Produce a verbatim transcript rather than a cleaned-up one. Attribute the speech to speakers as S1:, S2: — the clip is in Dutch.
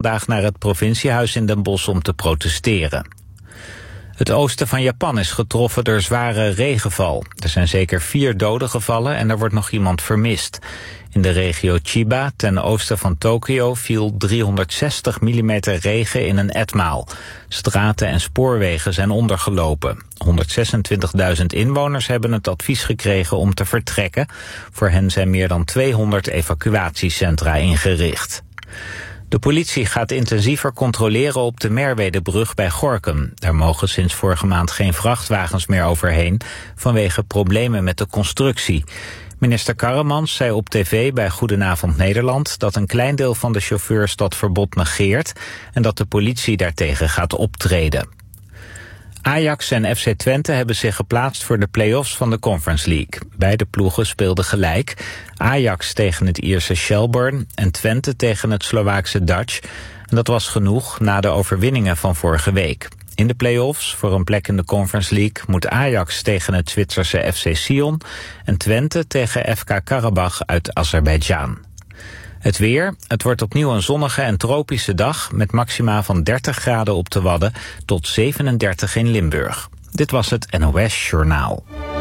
S1: vandaag naar het provinciehuis in Den Bosch om te protesteren. Het oosten van Japan is getroffen door zware regenval. Er zijn zeker vier doden gevallen en er wordt nog iemand vermist. In de regio Chiba, ten oosten van Tokio, viel driehonderdzestig millimeter regen in een etmaal. Straten en spoorwegen zijn ondergelopen. honderdzesentwintigduizend inwoners hebben het advies gekregen om te vertrekken. Voor hen zijn meer dan tweehonderd evacuatiecentra ingericht. De politie gaat intensiever controleren op de Merwedebrug bij Gorinchem. Daar mogen sinds vorige maand geen vrachtwagens meer overheen vanwege problemen met de constructie. Minister Karremans zei op tv bij Goedenavond Nederland dat een klein deel van de chauffeurs dat verbod negeert en dat de politie daartegen gaat optreden. Ajax en F C Twente hebben zich geplaatst voor de play-offs van de Conference League. Beide ploegen speelden gelijk. Ajax tegen het Ierse Shelbourne en Twente tegen het Slovaakse Dutch. En dat was genoeg na de overwinningen van vorige week. In de play-offs voor een plek in de Conference League moet Ajax tegen het Zwitserse F C Sion en Twente tegen F K Karabach uit Azerbeidzjan. Het weer, het wordt opnieuw een zonnige en tropische dag met maxima van dertig graden op de Wadden tot zevenendertig in Limburg. Dit was het N O S Journaal.